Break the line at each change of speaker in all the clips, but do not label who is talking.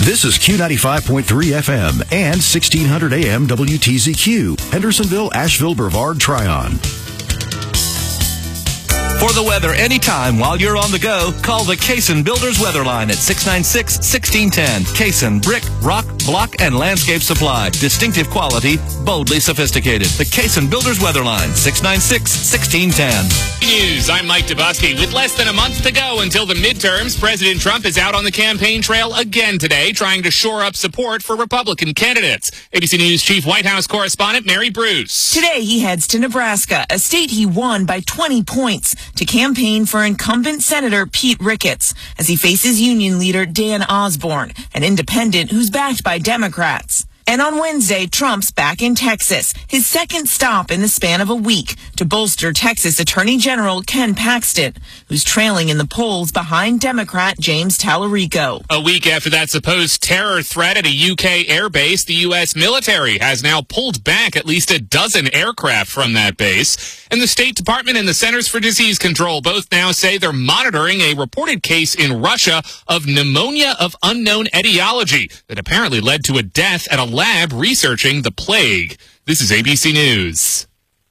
This is Q95.3 FM and 1600 AM WTZQ, Hendersonville, Asheville, Brevard, Tryon.
For the weather anytime while you're on the go, call the Cason Builders Weather Line at 696-1610. Cason Brick, Rock, Block, and Landscape Supply. Distinctive quality, boldly sophisticated. The Cason Builders Weather Line, 696-1610.
News, I'm Mike Dubusky. With less than a month to go until the midterms, President Trump is out on the campaign trail again today, trying to shore up support for Republican candidates. ABC News Chief White House Correspondent Mary Bruce.
Today he heads to Nebraska, a state he won by 20 points, to campaign for incumbent Senator Pete Ricketts as he faces union leader Dan Osborne, an independent who's backed by Democrats. And on Wednesday, Trump's back in Texas, his second stop in the span of a week to bolster Texas Attorney General Ken Paxton, who's trailing in the polls behind Democrat James Tallarico.
A week after that supposed terror threat at a UK airbase, the U.S. military has now pulled back at least a dozen aircraft from that base. And the State Department and the Centers for Disease Control both now say they're monitoring a reported case in Russia of pneumonia of unknown etiology that apparently led to a death at a lab researching the plague. This is ABC News.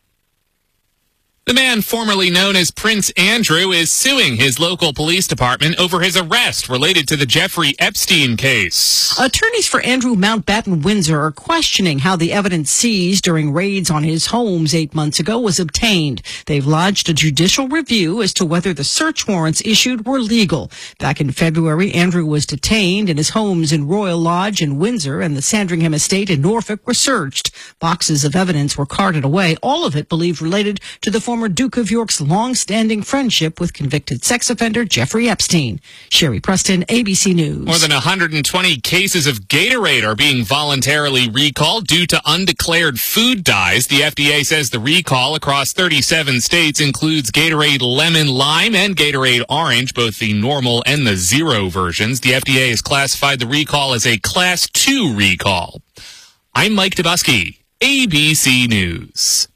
The man formerly known as Prince Andrew is suing his local police department over his arrest related to the Jeffrey Epstein case.
Attorneys for Andrew Mountbatten Windsor are questioning how the evidence seized during raids on his homes 8 months ago was obtained. They've lodged a judicial review as to whether the search warrants issued were legal. Back in February, Andrew was detained and his homes in Royal Lodge in Windsor and the Sandringham estate in Norfolk were searched. Boxes of evidence were carted away, all of it believed related to the former Duke of York's long-standing friendship with convicted sex offender Jeffrey Epstein. Sherry Preston, ABC News.
More than 120 cases of Gatorade are being voluntarily recalled due to undeclared food dyes. The FDA says the recall across 37 states includes Gatorade Lemon Lime and Gatorade Orange, both the normal and the zero versions. The FDA has classified the recall as a Class 2 recall. I'm Mike Dubusky, ABC News.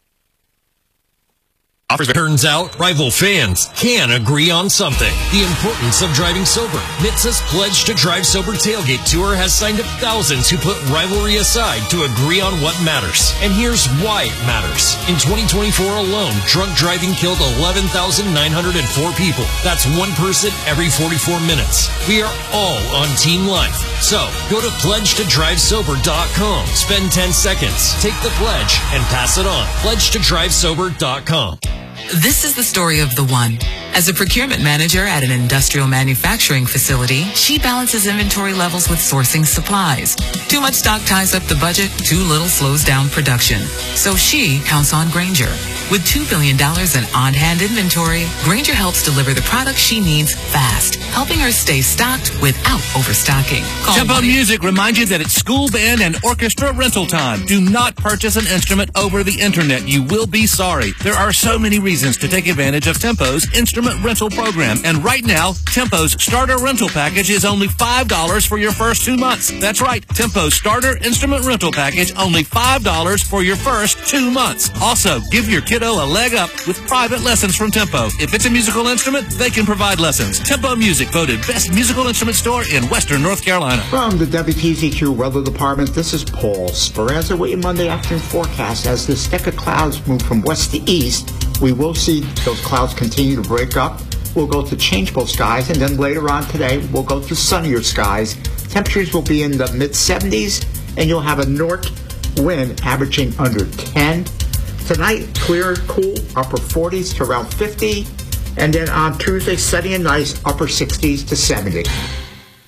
Turns out, rival fans can agree on something. The importance of driving sober. NHTSA's Pledge to Drive Sober Tailgate Tour has signed up thousands who put rivalry aside to agree on what matters. And here's why it matters. In 2024 alone, drunk driving killed 11,904 people. That's one person every 44 minutes. We are all on Team Life. So, go to pledgetodrivesober.com. Spend 10 seconds, take the pledge, and pass it on. Pledgetodrivesober.com.
This is the story of the one. As a procurement manager at an industrial manufacturing facility, she balances inventory levels with sourcing supplies. Too much stock ties up the budget, too little slows down production. So she counts on Grainger. With $2 billion in on-hand inventory, Grainger helps deliver the products she needs fast, helping her stay stocked without overstocking.
Tempo Music reminds you that it's school band and orchestra rental time. Do not purchase an instrument over the internet. You will be sorry. There are so many reasons to take advantage of Tempo's instrument rental program. And right now, Tempo's starter rental package is only $5 for your first 2 months. That's right. Tempo's starter instrument rental package, only $5 for your first 2 months. Also, give your kiddo a leg up with private lessons from Tempo. If it's a musical instrument, they can provide lessons. Tempo Music, voted best musical instrument store in Western North Carolina.
From the WTZQ Weather Department, this is Paul Speranza with your Monday afternoon forecast. As the stack of clouds move from west to east, we will see those clouds continue to break up. We'll go to changeable skies, and then later on today, we'll go to sunnier skies. Temperatures will be in the mid-70s, and you'll have a north wind averaging under 10. Tonight, clear, cool, upper 40s to around 50. And then on Tuesday, sunny and nice, upper 60s to 70.